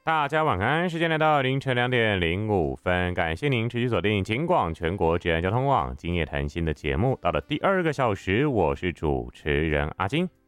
大家晚安，时间来到凌晨2:05，感谢您持续锁定警广全国治安交通网今夜谈心的节目，到了第2个小时，我是主持人阿金。